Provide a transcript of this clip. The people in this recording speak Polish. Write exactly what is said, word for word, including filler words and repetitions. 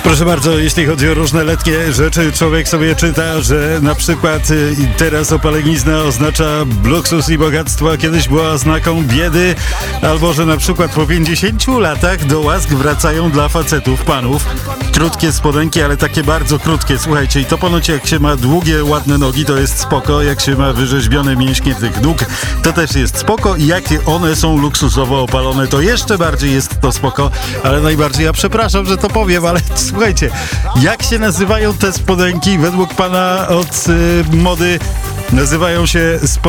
Proszę bardzo, jeśli chodzi o różne letnie rzeczy, człowiek sobie czyta, że na przykład y, teraz opalenizna oznacza luksus i bogactwo, a kiedyś była oznaką biedy, albo że na przykład po pięćdziesięciu latach do łask wracają dla facetów, panów, krótkie spodenki, ale takie bardzo krótkie, słuchajcie, i to ponoć jak się ma długie, ładne nogi, to jest spoko, jak się ma wyrzeźbione mięśnie tych nóg, to też jest spoko i jak one są luksusowo opalone, to jeszcze bardziej jest to spoko, ale najbardziej, ja przepraszam, że to powiem, ale słuchajcie, jak się nazywają te spodenki według pana od y, mody? Nazywają się spodenki